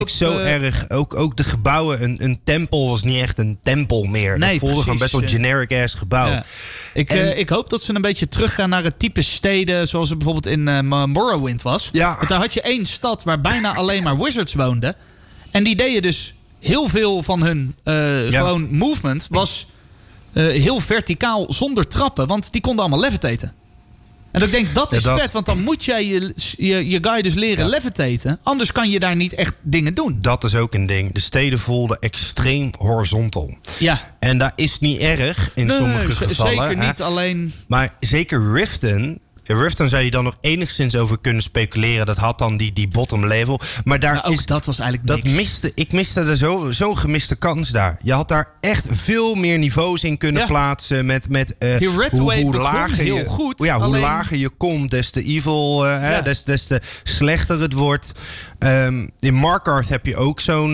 ook zo erg. Ook de gebouwen. Een tempel was niet echt een tempel meer. Nee, dat voelde gewoon best wel generic-ass gebouw. Ja. Ik hoop dat ze een beetje teruggaan naar het type steden zoals het bijvoorbeeld in Morrowind was. Ja. Want daar had je 1 stad waar bijna alleen maar wizards woonden. En die deden dus heel veel van hun gewoon movement was heel verticaal zonder trappen. Want die konden allemaal levitaten. En ik denk, dat is vet. Want dan moet jij je guy dus leren levitaten. Anders kan je daar niet echt dingen doen. Dat is ook een ding. De steden voelden extreem horizontal. Ja. En dat is niet erg in sommige gevallen. Zeker niet alleen. Maar zeker Riften zou je dan nog enigszins over kunnen speculeren. Dat had dan die bottom level. Maar daar ook dat was eigenlijk niks. Ik miste er zo'n gemiste kans daar. Je had daar echt veel meer niveaus in kunnen plaatsen. Met hoe lager je, goed, hoe lager je komt, des te evil, des te slechter het wordt. In Markarth heb je ook zo'n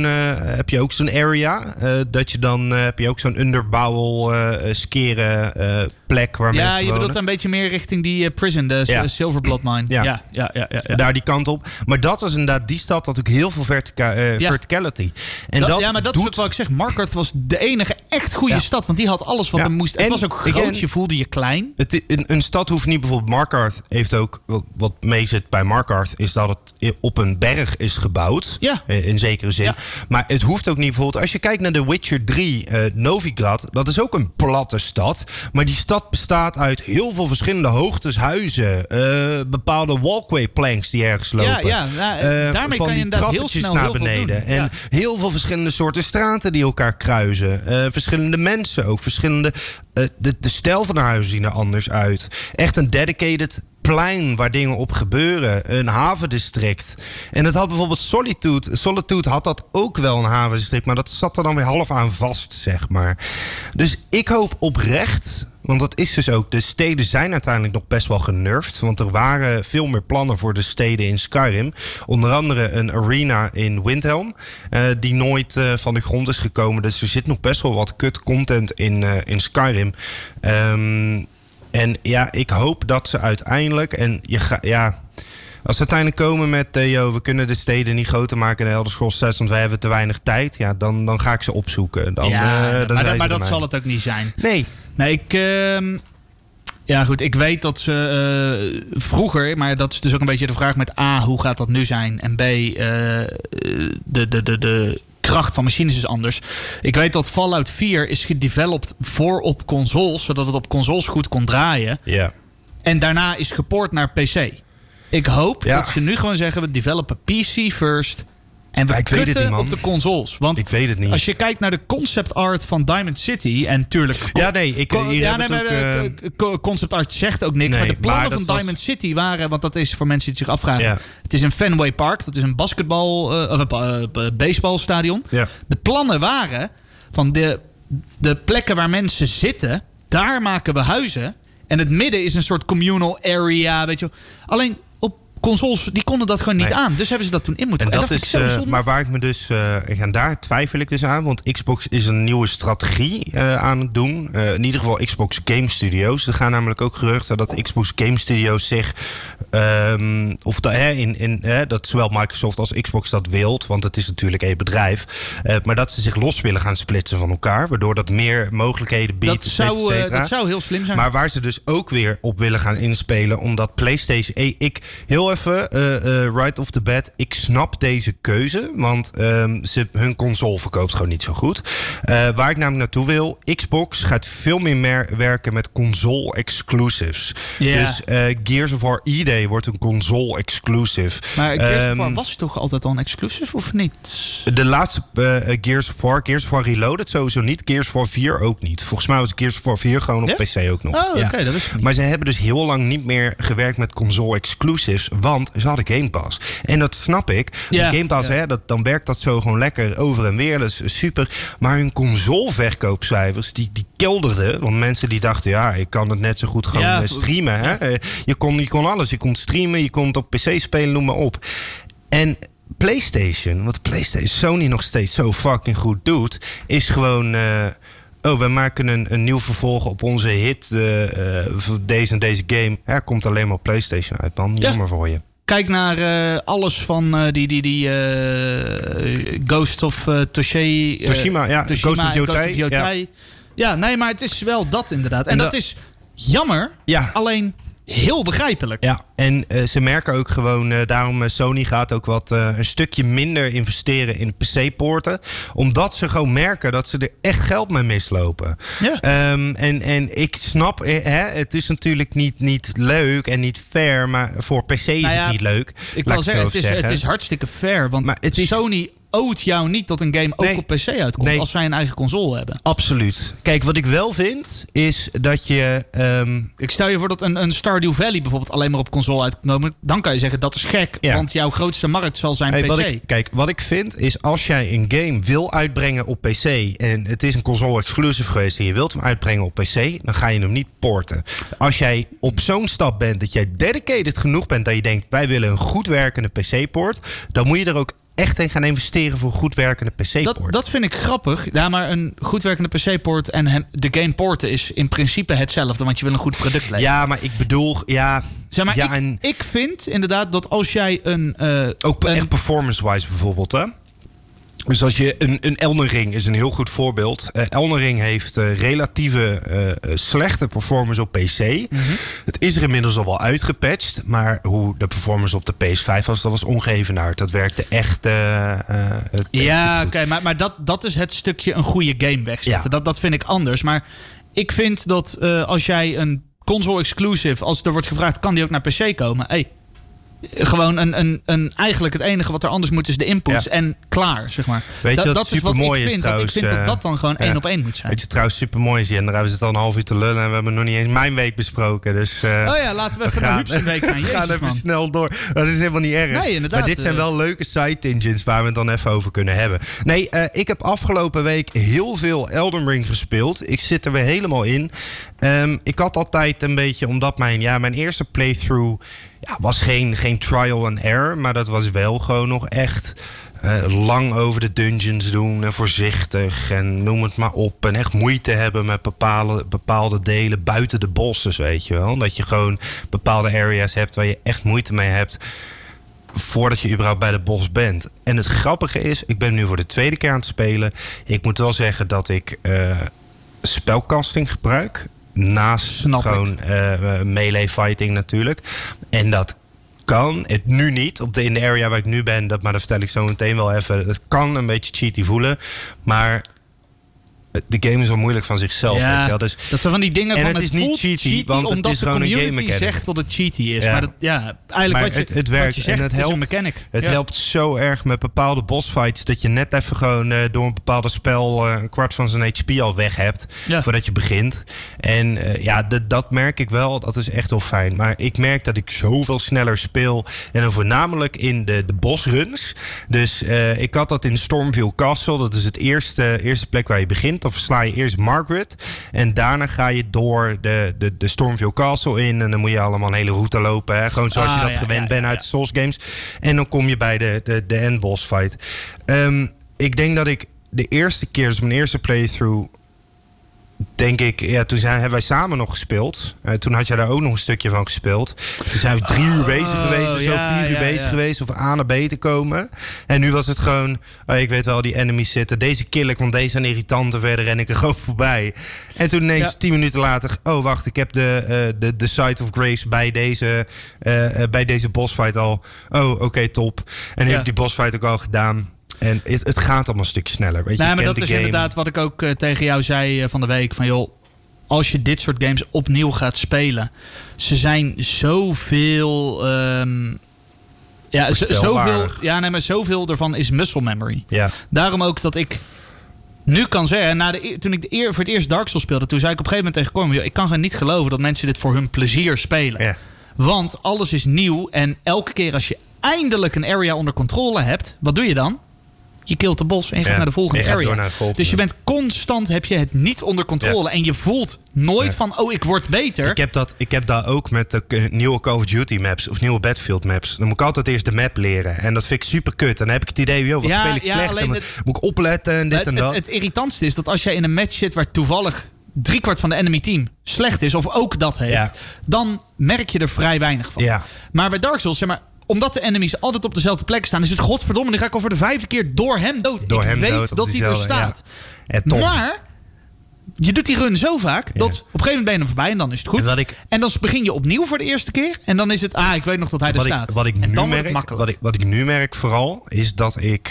area. Dat je dan heb je ook zo'n underbouwel skeren plek waar mensen wonen. Je bedoelt een beetje meer richting die prison, de Silverblood Mine. Ja. Daar die kant op. Maar dat was inderdaad die stad had ook heel veel verticality. En maar dat is ook wat ik zeg. Markarth was de enige echt goede stad. Want die had alles wat er moest. Het was ook groot, je voelde je klein. Een stad hoeft niet bijvoorbeeld... Markarth heeft ook... Wat mee zit bij Markarth is dat het op een berg is gebouwd. Ja. In zekere zin. Ja. Maar het hoeft ook niet bijvoorbeeld... Als je kijkt naar The Witcher 3, Novigrad... Dat is ook een platte stad. Maar die stad bestaat uit heel veel verschillende hoogtes, huizen. Bepaalde walkway planks die ergens lopen. Daarmee van kan je die trappetjes naar beneden. En heel veel verschillende soorten straten die elkaar kruisen. Verschillende mensen ook. Verschillende... De stijl van de huizen zien er anders uit. Echt een dedicated plein waar dingen op gebeuren. Een havendistrict. En het had bijvoorbeeld Solitude. Solitude had dat ook wel, een havendistrict. Maar dat zat er dan weer half aan vast, zeg maar. Dus ik hoop oprecht... Want dat is dus ook... De steden zijn uiteindelijk nog best wel genurfd. Want er waren veel meer plannen voor de steden in Skyrim. Onder andere een arena in Windhelm. Die nooit van de grond is gekomen. Dus er zit nog best wel wat kut content in Skyrim. En ja, ik hoop dat ze uiteindelijk... Als ze uiteindelijk komen met... we kunnen de steden niet groter maken in Elder Scrolls 6... want wij hebben te weinig tijd. Ja, dan ga ik ze opzoeken. Maar dat zal het ook niet zijn. Nee, ik weet dat ze vroeger... maar dat is dus ook een beetje de vraag met A, hoe gaat dat nu zijn? En B, de kracht van machines is anders. Ik weet dat Fallout 4 is gedeveloped voor op consoles... zodat het op consoles goed kon draaien. Ja. En daarna is gepoord naar PC. Ik hoop dat ze nu gewoon zeggen... we developen PC first... en we kutten op de consoles. Want ik weet het niet. Als je kijkt naar de concept art van Diamond City... en natuurlijk... concept art zegt ook niks. Maar de plannen van Diamond City waren... want dat is voor mensen die zich afvragen... Ja. Het is een Fenway Park. Dat is een baseballstadion. Ja. De plannen waren... van de plekken waar mensen zitten... daar maken we huizen... en het midden is een soort communal area. Weet je. Alleen... consoles, die konden dat gewoon niet aan. Dus hebben ze dat toen in moeten. En dat is, maar waar ik me dus... en daar twijfel ik dus aan. Want Xbox is een nieuwe strategie aan het doen. In ieder geval Xbox Game Studios. Er gaan namelijk ook geruchten dat Xbox Game Studios zich... dat zowel Microsoft als Xbox dat wilt. Want het is natuurlijk een bedrijf. Maar dat ze zich los willen gaan splitsen van elkaar. Waardoor dat meer mogelijkheden biedt. Dat zou heel slim zijn. Maar waar ze dus ook weer op willen gaan inspelen. Omdat PlayStation... Heel even, right off the bat. Ik snap deze keuze. Want hun console verkoopt gewoon niet zo goed. Waar ik namelijk naartoe wil. Xbox gaat veel meer werken met console exclusives. Yeah. Dus Gears of War E-Day wordt een console exclusive. Maar Gears of War was toch altijd al een exclusive of niet? De laatste Gears of War Reloaded sowieso niet. Gears of War 4 ook niet. Volgens mij was Gears of War 4 gewoon op PC ook nog. Oh, oké, dat wist ik niet. Maar ze hebben dus heel lang niet meer gewerkt met console exclusives. Want ze hadden Game Pass. En dat snap ik. Ja, Game Pass, dan werkt dat zo gewoon lekker over en weer. Dat is super. Maar hun consoleverkoopcijfers, die kelderden. Want mensen die dachten, ik kan het net zo goed gewoon streamen. Hè? Je kon alles. Je kon streamen, je kon het op PC spelen, noem maar op. En PlayStation, wat Sony nog steeds zo fucking goed doet, is gewoon... we maken een nieuw vervolg op onze hit. Deze en deze game. Komt alleen maar op PlayStation uit, man. Jammer voor je. Kijk naar alles van die Ghost of Tsushima. Ghost of Yotai. Ja, nee, maar het is wel dat inderdaad. En dat is jammer, alleen heel begrijpelijk. Ja, en ze merken ook gewoon, daarom Sony gaat ook een stukje minder investeren in PC-poorten. Omdat ze gewoon merken dat ze er echt geld mee mislopen. Ja. En ik snap, het is natuurlijk niet leuk en niet fair, maar voor PC is het niet leuk. Ik wil zeggen, het is hartstikke fair, want Sony owt jou niet dat een game ook op PC uitkomt als zij een eigen console hebben. Absoluut. Kijk, wat ik wel vind, is dat je... Ik stel je voor dat een Stardew Valley bijvoorbeeld alleen maar op console uitkomt. Dan kan je zeggen, dat is gek. Ja. Want jouw grootste markt zal zijn PC. Wat ik vind, is als jij een game wil uitbrengen op PC... en het is een console exclusive geweest en je wilt hem uitbrengen op PC... dan ga je hem niet porten. Als jij op zo'n stap bent dat jij dedicated genoeg bent... dat je denkt, wij willen een goed werkende PC-poort... dan moet je er ook echt in gaan investeren voor een goed werkende PC-poort. Dat vind ik grappig. Ja, maar een goed werkende PC-poort en de game porten is in principe hetzelfde, want je wil een goed product leveren. Ja, maar ik bedoel, zeg maar, ik vind inderdaad dat als jij echt performance-wise bijvoorbeeld, hè? Dus als je een Elden Ring is een heel goed voorbeeld. Elden Ring heeft relatieve slechte performance op PC. Mm-hmm. Het is er inmiddels al wel uitgepatcht. Maar hoe de performance op de PS5 was, dat was ongeëvenaard. Dat werkte echt oké, maar dat is het stukje een goede game wegzetten. Ja. Dat vind ik anders. Maar ik vind dat als jij een console exclusive, als er wordt gevraagd, kan die ook naar PC komen? Gewoon eigenlijk het enige wat er anders moet is de inputs en klaar, zeg maar. Weet je dat super mooi is trouwens? Ik vind dat dan gewoon 1 op 1 moet zijn. Weet je trouwens super mooi is, en daar hebben we het al een half uur te lullen en we hebben nog niet eens mijn week besproken. Dus, laten we even naar Huub's week gaan. We gaan even snel door. Dat is helemaal niet erg. Nee, inderdaad. Maar dit zijn wel leuke side tangents waar we het dan even over kunnen hebben. Nee, ik heb afgelopen week heel veel Elden Ring gespeeld. Ik zit er weer helemaal in. Ik had altijd een beetje, omdat mijn eerste playthrough was geen trial and error, maar dat was wel gewoon nog echt lang over de dungeons doen en voorzichtig en noem het maar op. En echt moeite hebben met bepaalde delen buiten de bosses, weet je wel. Dat je gewoon bepaalde areas hebt waar je echt moeite mee hebt voordat je überhaupt bij de boss bent. En het grappige is, ik ben nu voor de tweede keer aan het spelen. Ik moet wel zeggen dat ik spellcasting gebruik. Naast gewoon melee fighting natuurlijk. En dat kan, het nu niet, in de area waar ik nu ben, maar dat vertel ik zo meteen wel even. Het kan een beetje cheaty voelen, maar de game is al moeilijk van zichzelf. Ja, dus, dat zijn van die dingen en van het is niet cheaty, want het is gewoon een game mechanic. Zegt dat het cheaty is, ja. Maar eigenlijk maar het werkt wat je zegt, en het helpt. Is een mechanic. Het helpt zo erg met bepaalde bossfights dat je net even gewoon door een bepaalde spel een kwart van zijn HP al weg hebt voordat je begint. En dat merk ik wel. Dat is echt wel fijn. Maar ik merk dat ik zoveel sneller speel en dan voornamelijk in de bossruns. Dus ik had dat in Stormveil Castle. Dat is het eerste plek waar je begint. Dan versla je eerst Margaret. En daarna ga je door de Stormveil Castle in. En dan moet je allemaal een hele route lopen. Hè? Gewoon zoals je dat gewend bent uit de Souls games. En dan kom je bij de endboss fight. Ik denk dat ik de eerste keer, dus mijn eerste playthrough, denk ik, toen hebben wij samen nog gespeeld. Toen had jij daar ook nog een stukje van gespeeld. Toen zijn we 3 uur bezig geweest of zo, 4 uur bezig geweest om van A naar B te komen. En nu was het gewoon, ik weet wel, die enemies zitten. Deze kill ik, want deze zijn irritant en verder ren ik er gewoon voorbij. En toen ineens 10 minuten later, wacht, ik heb de Site of Grace bij deze bossfight al. Oké, top. En nu heb ik die bossfight ook al gedaan. En het gaat allemaal een stukje sneller. Weet je, maar dat is inderdaad wat ik ook tegen jou zei van de week. Van joh, als je dit soort games opnieuw gaat spelen. Ze zijn zoveel... zoveel ervan is muscle memory. Ja. Daarom ook dat ik nu kan zeggen... Toen ik voor het eerst Dark Souls speelde... Toen zei ik op een gegeven moment tegen Corm... Ik kan gewoon niet geloven dat mensen dit voor hun plezier spelen. Ja. Want alles is nieuw. En elke keer als je eindelijk een area onder controle hebt... Wat doe je dan? Je killt de boss en je gaat naar de volgende area. Dus je bent constant, heb je het niet onder controle. Ja. En je voelt nooit van, ik word beter. Ik heb dat ook met de nieuwe Call of Duty maps of nieuwe Battlefield maps. Dan moet ik altijd eerst de map leren. En dat vind ik super kut. En dan heb ik het idee, wat speel ik slecht. En moet ik opletten en dit en dat. Het irritantste is dat als jij in een match zit waar toevallig 3/4 van de enemy team slecht is, of ook dat heeft, dan merk je er vrij weinig van. Ja. Maar bij Dark Souls, zeg maar, omdat de enemies altijd op dezelfde plek staan, is het godverdomme, nu ga ik al voor de 5e keer door hem dood. Ik weet dat hij er staat. Ja. Maar je doet die run zo vaak dat op een gegeven moment ben je hem voorbij en dan is het goed. En dan begin je opnieuw voor de eerste keer. En dan is het, ik weet nog dat hij er staat. Wat ik nu merk vooral, is dat ik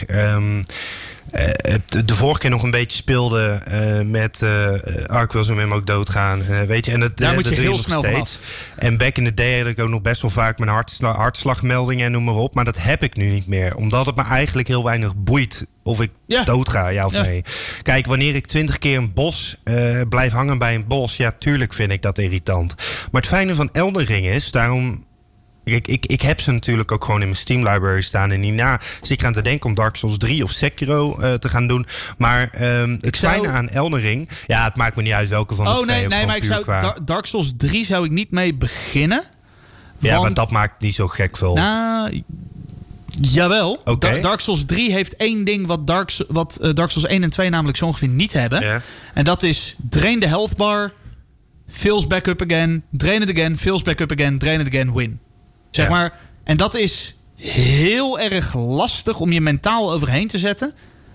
de vorige keer nog een beetje speelde met ik wil zo met hem ook doodgaan. Weet je, en daar moet je heel snel steeds. En back in the day had ik ook nog best wel vaak mijn hartslagmeldingen en noem maar op. Maar dat heb ik nu niet meer. Omdat het me eigenlijk heel weinig boeit of ik doodga, ja of nee. Kijk, wanneer ik 20 keer een bos blijf hangen bij een bos, ja, tuurlijk vind ik dat irritant. Maar het fijne van Elden Ring is, daarom... Ik heb ze natuurlijk ook gewoon in mijn Steam library staan. En hierna zit ik aan te denken om Dark Souls 3 of Sekiro te gaan doen. Maar het fijne aan Elden Ring... Ja, het maakt me niet uit welke van de twee. Nee, maar ik zou Dark Souls 3 zou ik niet mee beginnen. Ja, maar dat maakt niet zo gek veel. Nou, jawel. Okay. Dark Souls 3 heeft één ding wat Dark Souls 1 en 2 namelijk zo ongeveer niet hebben. Yeah. En dat is drain de health bar, fills back up again, drain it again, fills back up again, drain it again, win. Zeg maar, en dat is heel erg lastig om je mentaal overheen te zetten.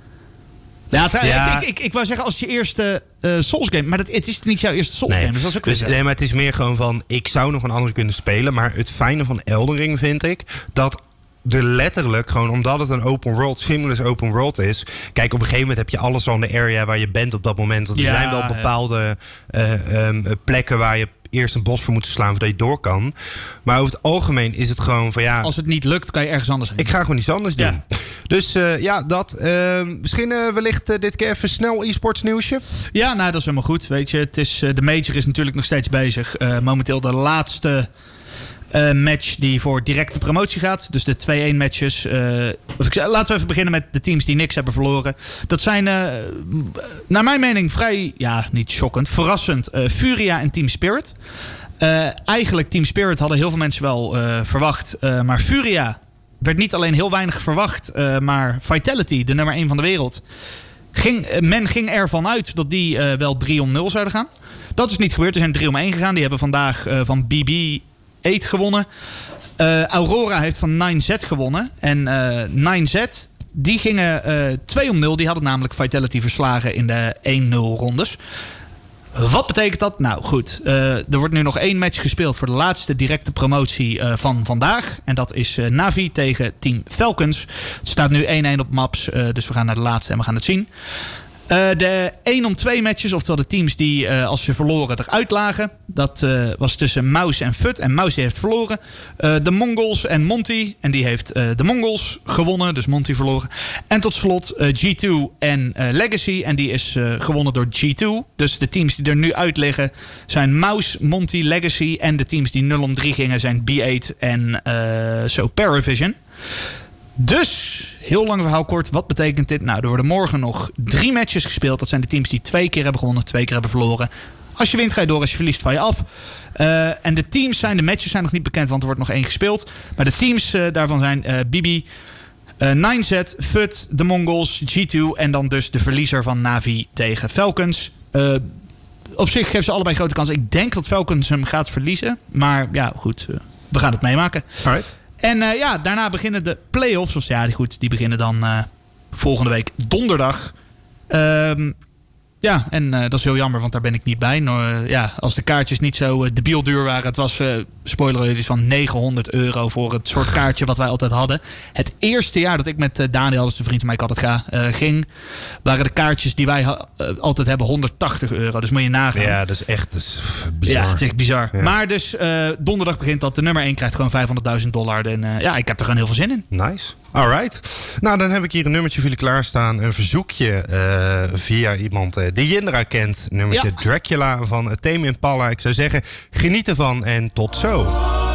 Ik wou zeggen als je eerste Souls game, maar het is niet jouw eerste Souls game. Dus dat is ook nee, maar het is meer gewoon van, ik zou nog een andere kunnen spelen. Maar het fijne van Elden Ring vind ik dat er letterlijk gewoon, omdat het een open world, seamless open world is. Kijk, op een gegeven moment heb je alles al in de area waar je bent op dat moment. Want er zijn wel bepaalde plekken waar je eerst een bos voor moeten slaan voordat je door kan. Maar over het algemeen is het gewoon van als het niet lukt, kan je ergens anders heen. Ik ga gewoon iets anders doen. Dus dat. Misschien wellicht dit keer even snel e-sports nieuwsje. Ja, nou dat is helemaal goed. Weet je, het is, de major is natuurlijk nog steeds bezig. Momenteel de laatste match die voor directe promotie gaat. Dus de 2-1 matches. Laten we even beginnen met de teams die niks hebben verloren. Dat zijn naar mijn mening vrij, niet shockend, verrassend. Furia en Team Spirit. Eigenlijk Team Spirit hadden heel veel mensen wel verwacht. Maar Furia werd niet alleen heel weinig verwacht. Maar Vitality, de nummer 1 van de wereld. Men ging ervan uit dat die wel 3-0 zouden gaan. Dat is niet gebeurd. Er zijn 3-1 gegaan. Die hebben vandaag van BB8 gewonnen. Aurora heeft van 9Z gewonnen. En 9Z, die gingen 2-0. Die hadden namelijk Vitality verslagen in de 1-0 rondes. Wat betekent dat? Nou goed, er wordt nu nog 1 match gespeeld voor de laatste directe promotie van vandaag. En dat is Navi tegen Team Falcons. Het staat nu 1-1 op maps, dus we gaan naar de laatste en we gaan het zien. De 1-2 matches, oftewel de teams die als ze verloren eruit lagen. Dat was tussen Mouse en Fut. En Mouse die heeft verloren. De Mongols en Monty. En die heeft de Mongols gewonnen. Dus Monty verloren. En tot slot G2 en Legacy. En die is gewonnen door G2. Dus de teams die er nu uit liggen zijn Mouse, Monty, Legacy. En de teams die 0-3 gingen zijn B8 en Paravision. Dus, heel lang verhaal kort, wat betekent dit? Nou, er worden morgen nog 3 matches gespeeld. Dat zijn de teams die 2 keer hebben gewonnen, 2 keer hebben verloren. Als je wint, ga je door. Als je verliest, val je af. En de matches zijn nog niet bekend, want er wordt nog 1 gespeeld. Maar de teams daarvan zijn Bibi, 9Z, Fut, de Mongols, G2 en dan dus de verliezer van Navi tegen Falcons. Op zich geven ze allebei grote kansen. Ik denk dat Falcons hem gaat verliezen. Maar ja, goed, we gaan het meemaken. Alright. En daarna beginnen de play-offs. Die beginnen dan volgende week donderdag. Dat is heel jammer, want daar ben ik niet bij. Als de kaartjes niet zo debiel duur waren. Het was, spoiler, iets van €900 voor het soort kaartje wat wij altijd hadden. Het eerste jaar dat ik met Daniel, dus de vriend van mij ik altijd ging, waren de kaartjes die wij altijd hebben €180. Dus moet je nagaan. Ja, dat is echt bizar. Ja, het is echt bizar. Ja. Maar dus donderdag begint dat. De nummer 1 krijgt gewoon $500.000. En ik heb er gewoon heel veel zin in. Nice. Alright. Nou, dan heb ik hier een nummertje voor jullie klaarstaan. Een verzoekje via iemand die Jindra kent. Nummertje Dracula van Tame Impala. Ik zou zeggen, geniet ervan en tot zo.